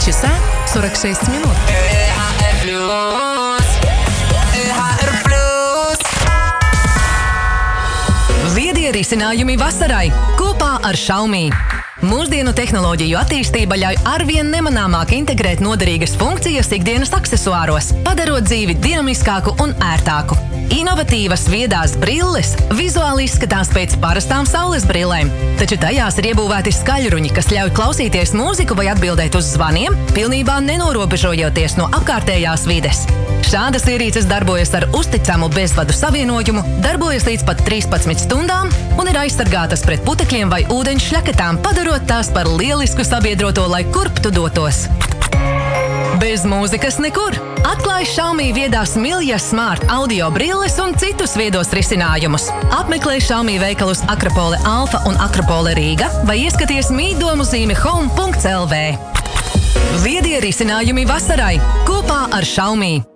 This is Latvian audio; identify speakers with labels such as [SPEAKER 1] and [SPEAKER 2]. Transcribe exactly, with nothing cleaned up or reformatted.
[SPEAKER 1] часа сорок шесть минут. Viedie risinājumi vasarai kopā ar Xiaomi. Mūsdienu tehnoloģiju attīstība ļauj arvien nemanāmāk integrēt noderīgas funkcijas ikdienas aksesuāros, padarot dzīvi dinamiskāku un ērtāku. Inovatīvas viedās brilles vizuāli izskatās pēc parastām saules brillēm, taču tajās ir iebūvēti skaļruņi, kas ļauj klausīties mūziku vai atbildēt uz zvaniem, pilnībā nenorobežojoties no apkārtējās vides. Šādas ierīces darbojas ar uzticamu bezvadu savienojumu, darbojas līdz pat trīspadsmit stundām un ir aizsargātas pret putekļiem vai ūdeņu šļaketām, padarot tās par lielisku sabiedroto, lai kurp tu dotos. Bez mūzikas nekur. Atklāj Xiaomi viedās Miljas Smart audio brilles un citus viedos risinājumus. Apmeklē Xiaomi veikalus Akropole Alfa un Akropole Rīga vai ieskaties mītdomu zīmi home punkts l v. Viedie risinājumi vasarai kopā ar Xiaomi.